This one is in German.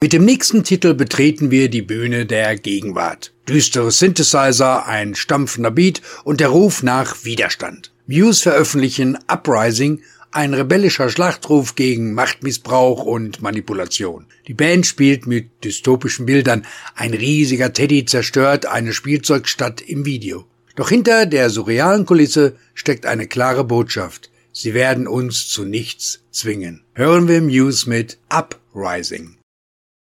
Mit dem nächsten Titel betreten wir die Bühne der Gegenwart. Düstere Synthesizer, ein stampfender Beat und der Ruf nach Widerstand. Muse veröffentlichen Uprising, ein rebellischer Schlachtruf gegen Machtmissbrauch und Manipulation. Die Band spielt mit dystopischen Bildern. Ein riesiger Teddy zerstört eine Spielzeugstadt im Video. Doch hinter der surrealen Kulisse steckt eine klare Botschaft. Sie werden uns zu nichts zwingen. Hören wir Muse mit Uprising.